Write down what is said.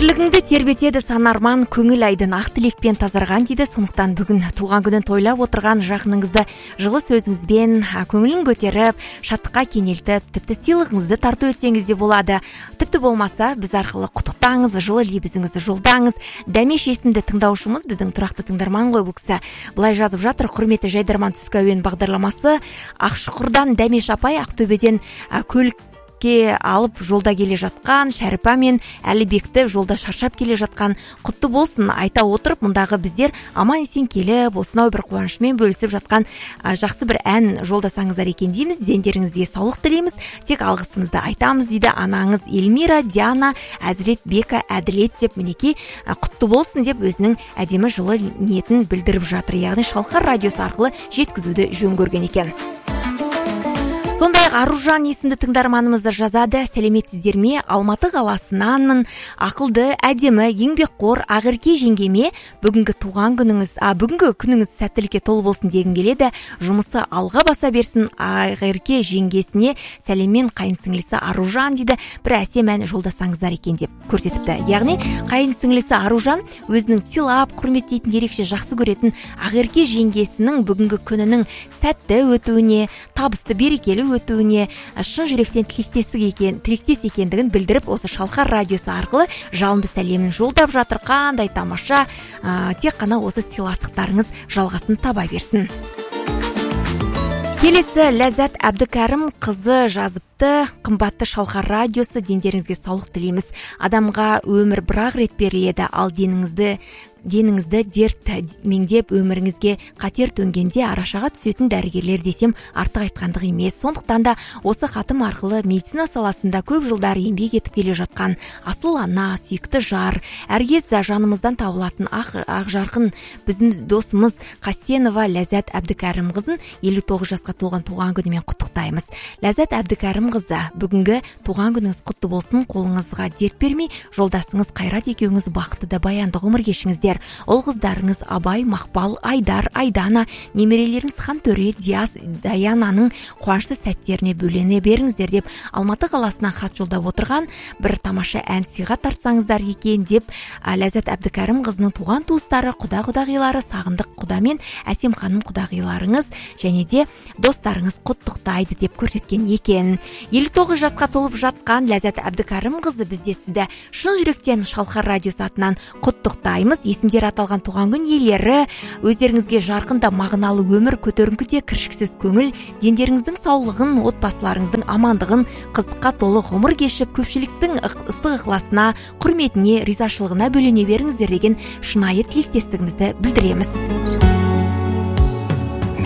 Тірлігіңді тербетеді санарман, көңіл айдын ақ тілекпен тазарған дейді. Сондықтан бүгін туған күнін тойлап отырған жақыныңызды жылы сөзіңізбен көңілін көтеріп, шаттыққа кенелтіп, тіпті сыйлығыңызды тарту етсеңіз де болады. Тіпті болмаса, біз арқылы құттықтаңыз, жылы лебізіңізді жолдаңыз. Дәмеш есімді тыңдаушымыз, біздің тұрақты тыңдарман ғой бұл кісі. Былай жазып жатыр: құрметті Жайдарман түскі әуен бағдарламасы, Ақшұқырдан Дәмеш апай Ақтөбеден көлікке алып жолда келе жатқан Шәріпа мен Әлібекті жолда шаршап келе жатқан құтты болсын айта отырып, мұндағы біздер аман есен келіп, осынау бір қуанышымен бөлісіп жатқан жақсы бір ән жолдасаңыздар екен дейміз. Дендеріңізге саулық тілейміз, тек алғысымызды айтамыз дейді анаңыз Эльмира Диана Әзірет Бека Әділет деп, мінекей құтты болсын деп өзінің әдемі жылы ниетін білдіріп жатыр. Яғни Шалқар радиосы арқылы жеткізуді жөн көрген екен. Сондай Аружан есімді тыңдарманымызды жазады: сәлеметсіздер ме? Алматы қаласынанмын. Ақылды, әдемі, еңбекқор Ақерке жеңгеме бүгінгі күніңіз сәттілікке толы болсын дегім келеді. Жұмысы алға баса берсін. Ақерке жеңгесіне сәлеммен қайынсіңлісі Аружан дейді. Бір әсем ән жолдасаңыздар екен деп көрсетіпті. Яғни қайынсіңлісі Аружан өзінің сыйлап, құрметтейтін, ерекше жақсы көретін Ақерке жеңгесінің бүгінгі күнінің сәтті өтуіне, табысты, берекелі өтуіне шын жүректен тілектес екендігін білдіріп, осы Шалқар радиосы арқылы жалынды сәлемін жолдап жатыр. Қандай тамаша, тек қана осы сыйластықтарыңыз жалғасын таба берсін. Келесі Ләззат Әбдікәрім қызы жазыпты: қымбатты Шалқар радиосы, дендеріңізге саулық тілейміз. Адамға өмір бір-ақ рет беріледі, ал деніңізді дерт меңдеп өміріңізге қатер төнгенде арашаға түсетін дәрігерлер десем артық айтқандық емес. Сондықтан да осы хатым арқылы медицина саласында көп жылдар еңбек етіп келе жатқан асыл ана, сүйікті жар, әркез жанымыздан табылатын ақ жарқын біздің досымыз Қасенова Ләззат Әбдікәрім қызын 59 жасқа толған туған күнімен құттықтаймыз. Ләззат Әбдікәрім қызы, бүгінгі туған күніңіз құтты болсын. Қолыңызға дерт бермей, жолдасыңыз Қайрат екеуіңіз бақытты да баянды ғұмыр кешіңіздер. Ол қыздарыңыз Абай, Мақпал, Айдар, Айдана, немерелеріңіз Хантөре, Диас, Даянаның қуанышты сәттеріне бөлене беріңіздер деп Алматы қаласынан хат жолдап отырған. Бір тамаша ән сыйға тартсаңыздар екен деп Ләззат Әбдікәрім қызының туған туыстары, құда-құдағилары, Сағындық құда мен Әсем ханым құдағиларыңыз және де достарыңыз құттықтайды деп көрсеткен екен. 59 жасқа толып жатқан Ләззат Әбдікәрім қызы, бізде сізді шын жүректен Шалқар радиосы атынан құттықтаймыз. Есімдер аталған туған күн иелері, өздеріңізге жарқында мағыналы өмір, көтеріңкіде кіршіксіз көңіл, дендеріңіздің саулығын, отбасыларыңыздың амандығын, қызыққа толы ғұмыр кешіп, көпшіліктің ыстық ықыласына, құрметіне, ризашылығына бөлене беріңіздер деген шынайы тілектестігімізді білдіреміз.